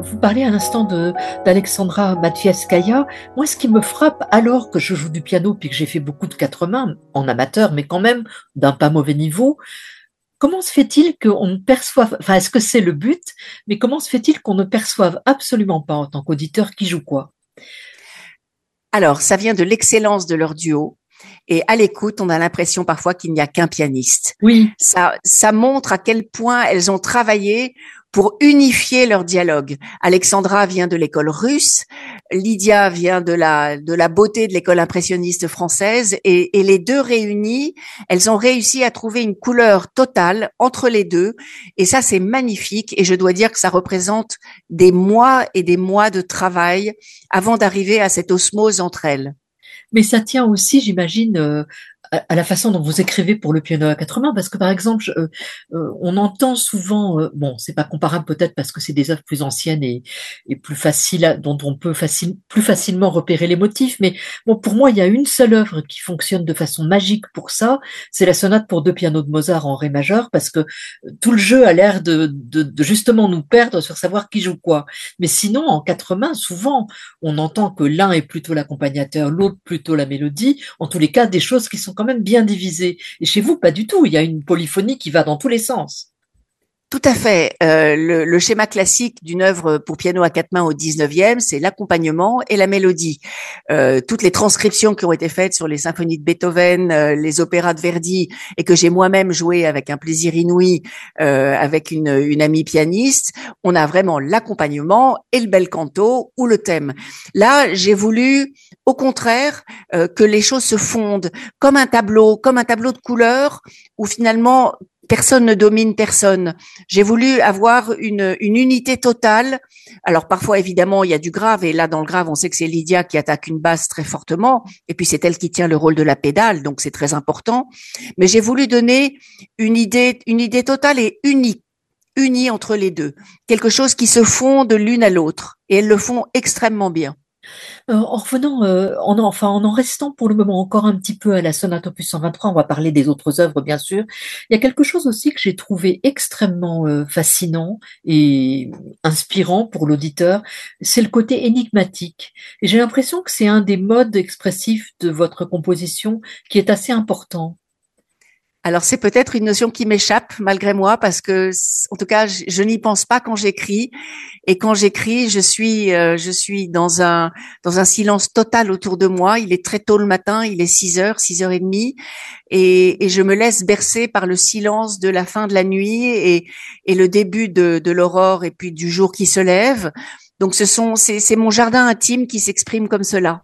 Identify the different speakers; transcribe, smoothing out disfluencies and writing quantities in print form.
Speaker 1: vous parlez à l'instant d'Alexandra Matvievskaya. Moi, ce qui me frappe, alors que je joue du piano, puis que j'ai fait beaucoup de quatre mains, en amateur, mais quand même d'un pas mauvais niveau, comment se fait-il qu'on ne perçoive, enfin, est-ce que c'est le but, mais comment se fait-il qu'on ne perçoive absolument pas en tant qu'auditeur qui joue quoi?
Speaker 2: Alors, ça vient de l'excellence de leur duo. Et à l'écoute, on a l'impression parfois qu'il n'y a qu'un pianiste.
Speaker 1: Oui,
Speaker 2: Ça montre à quel point elles ont travaillé pour unifier leur dialogue. Alexandra vient de l'école russe, Lydia vient de la beauté de l'école impressionniste française, et les deux réunies, elles ont réussi à trouver une couleur totale entre les deux, et ça c'est magnifique, et je dois dire que ça représente des mois et des mois de travail avant d'arriver à cette osmose entre elles.
Speaker 1: mais ça tient aussi, j'imagine, à la façon dont vous écrivez pour le piano à quatre mains, parce que par exemple, on entend souvent, bon, c'est pas comparable peut-être parce que c'est des œuvres plus anciennes et plus faciles, dont on peut plus facilement repérer les motifs, mais bon, pour moi, il y a une seule œuvre qui fonctionne de façon magique pour ça, c'est la sonate pour deux pianos de Mozart en ré majeur, parce que tout le jeu a l'air de justement nous perdre sur savoir qui joue quoi. Mais sinon, en quatre mains, souvent, on entend que l'un est plutôt l'accompagnateur, l'autre plutôt la mélodie, en tous les cas des choses qui sont quand même bien divisées. Et chez vous, pas du tout, il y a une polyphonie qui va dans tous les sens.
Speaker 2: Tout à fait. Le schéma classique d'une œuvre pour piano à quatre mains au 19e, c'est l'accompagnement et la mélodie. Toutes les transcriptions qui ont été faites sur les symphonies de Beethoven, les opéras de Verdi, et que j'ai moi-même joué avec un plaisir inouï avec une amie pianiste, on a vraiment l'accompagnement et le bel canto ou le thème. Là, j'ai voulu, au contraire, que les choses se fondent comme un tableau de couleurs, où finalement personne ne domine personne. J'ai voulu avoir une unité totale. Alors parfois, évidemment, il y a du grave, et là, dans le grave, on sait que c'est Lydia qui attaque une basse très fortement, et puis c'est elle qui tient le rôle de la pédale, donc c'est très important. Mais j'ai voulu donner une idée totale et unie entre les deux. Quelque chose qui se fond de l'une à l'autre, et elles le font extrêmement bien.
Speaker 1: En revenant, enfin, en restant pour le moment encore un petit peu à la sonate opus 123, on va parler des autres œuvres, bien sûr. Il y a quelque chose aussi que j'ai trouvé extrêmement fascinant et inspirant pour l'auditeur, c'est le côté énigmatique. Et j'ai l'impression que c'est un des modes expressifs de votre composition qui est assez important.
Speaker 2: Alors c'est peut-être une notion qui m'échappe malgré moi, parce que en tout cas je n'y pense pas quand j'écris, et quand j'écris je suis dans un silence total autour de moi. Il est très tôt le matin, il est 6h, 6h30, et je me laisse bercer par le silence de la fin de la nuit, et le début de l'aurore, et puis du jour qui se lève. Donc c'est mon jardin intime qui s'exprime comme cela.